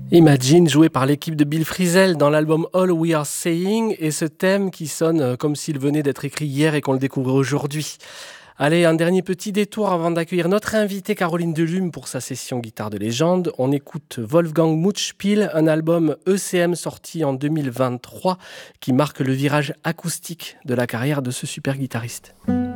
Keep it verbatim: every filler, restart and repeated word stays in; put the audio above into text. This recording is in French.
Imagine, joué par l'équipe de Bill Frisell dans l'album All We Are Saying, et ce thème qui sonne comme s'il venait d'être écrit hier et qu'on le découvrait aujourd'hui. Allez, un dernier petit détour avant d'accueillir notre invitée Caroline Delume pour sa session guitare de légende. On écoute Wolfgang Mutschpil, un album E C M sorti en deux mille vingt-trois qui marque le virage acoustique de la carrière de ce super guitariste.